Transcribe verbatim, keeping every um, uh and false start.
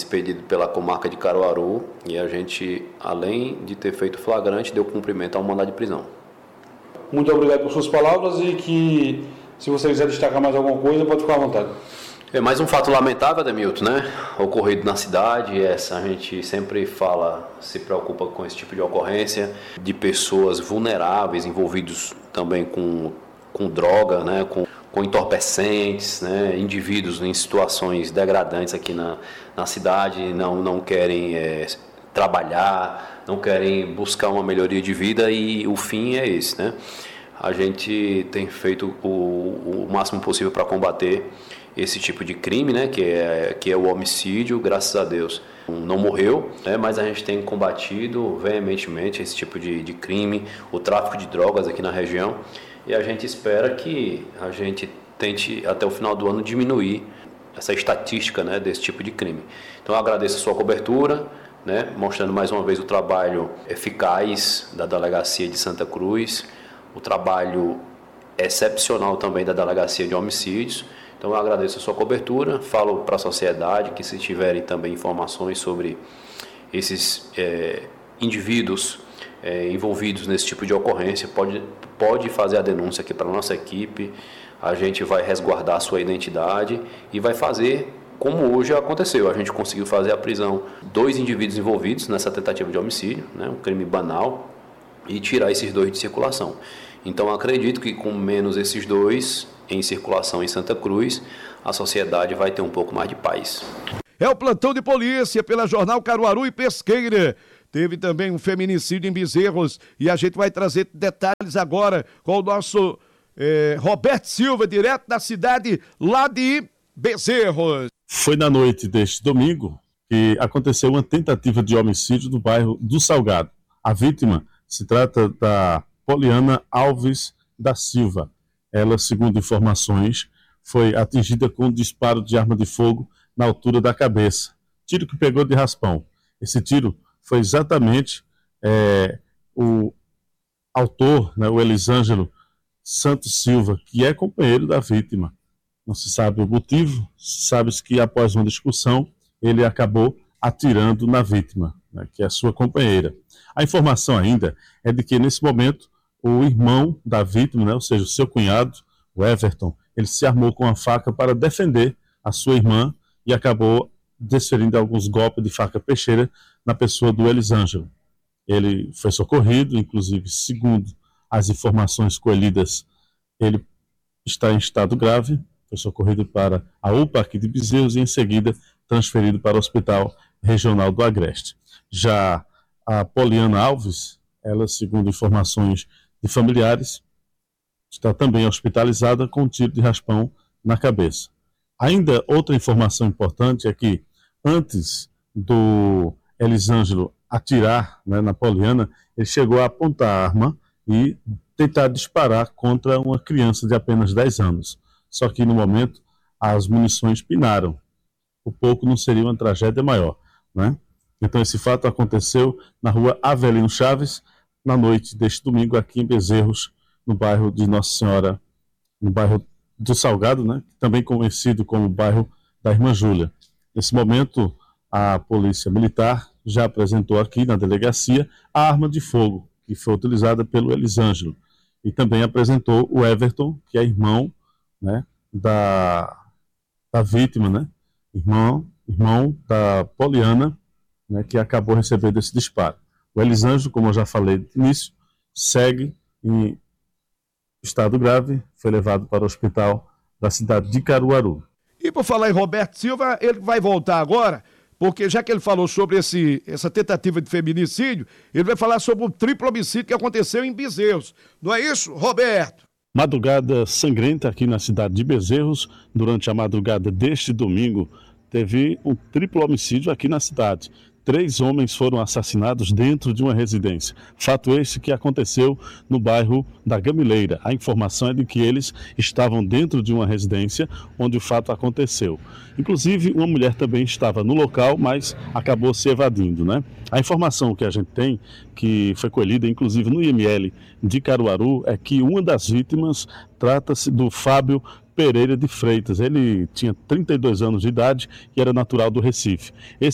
expedido pela comarca de Caruaru e a gente, além de ter feito flagrante, deu cumprimento ao mandado de prisão. Muito obrigado por suas palavras e que, se você quiser destacar mais alguma coisa, pode ficar à vontade. É mais um fato lamentável, Ademilton, né? Ocorrido na cidade. Essa a gente sempre fala, se preocupa com esse tipo de ocorrência, de pessoas vulneráveis, envolvidos também com, com droga, né? com, com entorpecentes, né? Indivíduos em situações degradantes aqui na, na cidade, não, não querem é, trabalhar, não querem buscar uma melhoria de vida e o fim é esse, né? A gente tem feito o, o máximo possível para combater esse tipo de crime, né, que é, que é o homicídio. Graças a Deus não morreu, né, mas a gente tem combatido veementemente esse tipo de, de crime, o tráfico de drogas aqui na região, e a gente espera que a gente tente até o final do ano diminuir essa estatística, né, desse tipo de crime. Então eu agradeço a sua cobertura, né, mostrando mais uma vez o trabalho eficaz da Delegacia de Santa Cruz, o trabalho excepcional também da Delegacia de Homicídios. Então eu agradeço a sua cobertura, falo para a sociedade que se tiverem também informações sobre esses é, indivíduos é, envolvidos nesse tipo de ocorrência, pode, pode fazer a denúncia aqui para a nossa equipe, a gente vai resguardar a sua identidade e vai fazer como hoje aconteceu. A gente conseguiu fazer a prisão de dois indivíduos envolvidos nessa tentativa de homicídio, né, um crime banal, e tirar esses dois de circulação. Então acredito que com menos esses dois em circulação em Santa Cruz, a sociedade vai ter um pouco mais de paz. É o plantão de polícia pela Jornal Caruaru e Pesqueira. Teve também um feminicídio em Bezerros e a gente vai trazer detalhes agora com o nosso eh, Roberto Silva, direto da cidade lá de Bezerros. Foi na noite deste domingo que aconteceu uma tentativa de homicídio no bairro do Salgado. A vítima se trata da Poliana Alves da Silva. Ela, segundo informações, foi atingida com um disparo de arma de fogo na altura da cabeça. Tiro que pegou de raspão. Esse tiro foi exatamente é, o autor, né, o Elisângelo Santos Silva, que é companheiro da vítima. Não se sabe o motivo, sabe-se que após uma discussão, ele acabou atirando na vítima, né, que é a sua companheira. A informação ainda é de que, nesse momento, o irmão da vítima, né, ou seja, o seu cunhado, o Everton, ele se armou com a faca para defender a sua irmã e acabou desferindo alguns golpes de faca peixeira na pessoa do Elisângelo. Ele foi socorrido, inclusive, segundo as informações colhidas, ele está em estado grave, foi socorrido para a U P A aqui de Bezerros e, em seguida, transferido para o Hospital Regional do Agreste. Já a Poliana Alves, ela, segundo informações de familiares, está também hospitalizada com um tiro de raspão na cabeça. Ainda outra informação importante é que, antes do Elisângelo atirar, né, na Poliana, ele chegou a apontar a arma e tentar disparar contra uma criança de apenas dez anos. Só que, no momento, as munições pinaram. Por pouco não seria uma tragédia maior, né? Então, esse fato aconteceu na rua Avelino Chaves, na noite deste domingo, aqui em Bezerros, no bairro de Nossa Senhora, no bairro do Salgado, né? Também conhecido como bairro da Irmã Júlia. Nesse momento, a Polícia Militar já apresentou aqui na delegacia a arma de fogo que foi utilizada pelo Elisângelo. E também apresentou o Everton, que é irmão, né, da, da vítima, né? Irmão, irmão da Poliana, né, que acabou recebendo esse disparo. O Elisângelo, como eu já falei no início, segue em estado grave, foi levado para o hospital da cidade de Caruaru. E por falar em Roberto Silva, ele vai voltar agora, porque já que ele falou sobre esse, essa tentativa de feminicídio, ele vai falar sobre o triplo homicídio que aconteceu em Bezerros. Não é isso, Roberto? Madrugada sangrenta aqui na cidade de Bezerros. Durante a madrugada deste domingo, teve um triplo homicídio aqui na cidade. Três homens foram assassinados dentro de uma residência. Fato este que aconteceu no bairro da Gamileira. A informação é de que eles estavam dentro de uma residência onde o fato aconteceu. Inclusive, uma mulher também estava no local, mas acabou se evadindo, né? A informação que a gente tem, que foi colhida inclusive no I M L de Caruaru, é que uma das vítimas trata-se do Fábio Pereira de Freitas. Ele tinha trinta e dois anos de idade e era natural do Recife. Esse